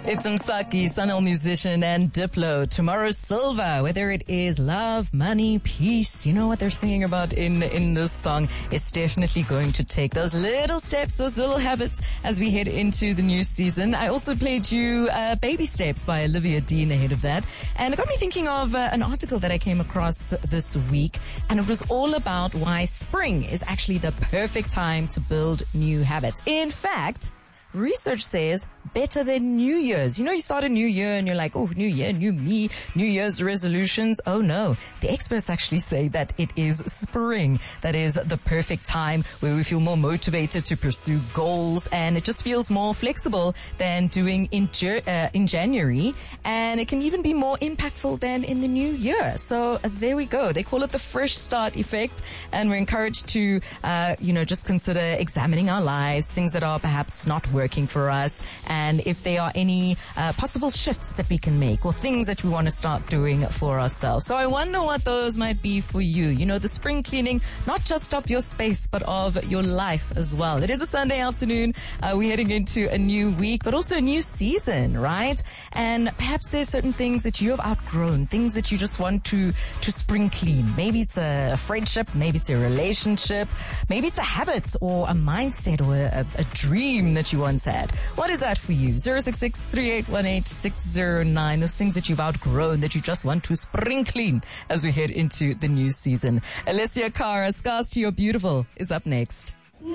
It's Msaki, Sunil musician, and Diplo. Tomorrow Silva, whether it is love, money, peace, you know what they're singing about in this song. It's definitely going to take those little steps, those little habits as we head into the new season. I also played you Baby Steps by Olivia Dean ahead of that. And it got me thinking of an article that I came across this week. And it was all about why spring is actually the perfect time to build new habits. In fact, research says better than New Year's. You know, you start a new year and you're like, oh, new year, new me, New Year's resolutions. Oh no. The experts actually say that it is spring that is the perfect time where we feel more motivated to pursue goals, and it just feels more flexible than doing in January, and it can even be more impactful than in the new year. So there we go. They call it the fresh start effect, and we're encouraged to, just consider examining our lives, things that are perhaps not working for us, and if there are any possible shifts that we can make or things that we want to start doing for ourselves. So I wonder what those might be for you. You know, the spring cleaning, not just of your space, but of your life as well. It is a Sunday afternoon. We're heading into a new week, but also a new season, right? And perhaps there's certain things that you have outgrown, things that you just want to spring clean. Maybe it's a friendship, maybe it's a relationship, maybe it's a habit or a mindset or a dream that you once had. What is that for you? 066-3818-609. Those things that you've outgrown that you just want to spring clean as we head into the new season. Alessia Cara, Scars to Your Beautiful is up next.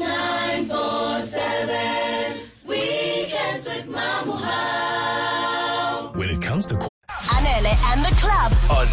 947 Weekends with Mamuhau. When it comes to Anele and the club on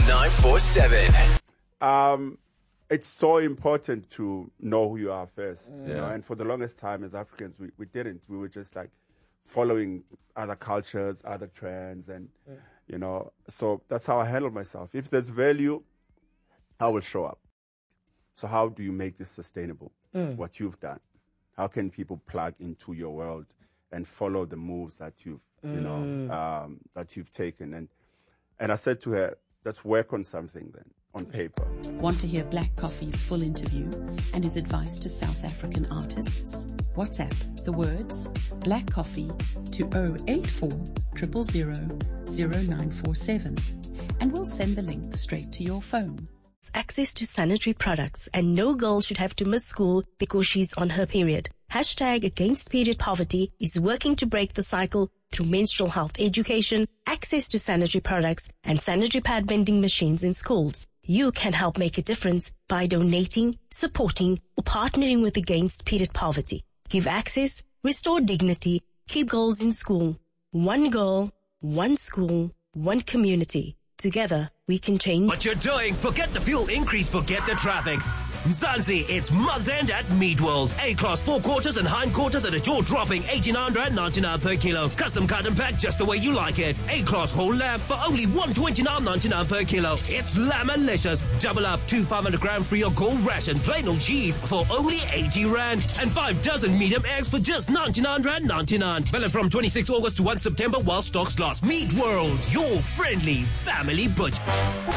947. It's so important to know who you are first. You know? And for the longest time as Africans, we didn't. We were just like following other cultures, other trends, and, so that's how I handle myself. If there's value, I will show up. So how do you make this sustainable? What you've done? How can people plug into your world and follow the moves that you've, that you've taken? And I said to her, let's work on something then, on paper. Want to hear Black Coffee's full interview and his advice to South African artists? WhatsApp the words Black Coffee to 084 000 0947 and we'll send the link straight to your phone. Access to sanitary products, and no girl should have to miss school because she's on her period. Hashtag Against Period Poverty is working to break the cycle through menstrual health education, access to sanitary products, and sanitary pad vending machines in schools. You can help make a difference by donating, supporting, or partnering with Against Period Poverty. Give access, restore dignity, keep girls in school. One girl, one school, one community. Together, we can change. What you're doing, forget the fuel increase, forget the traffic. Mzansi, it's month end at Meat World. A-class forequarters and hindquarters at a jaw-dropping 89.99 per kilo. Custom cut and pack just the way you like it. A-class whole lamb for only 129.99 per kilo. It's Lamb-alicious. Double up 2 500-gram free or gold ration plain old cheese for only 80 rand. And 5 dozen medium eggs for just 99.99. Valid from 26 August to 1 September while stocks last. Meat World, your friendly family butcher.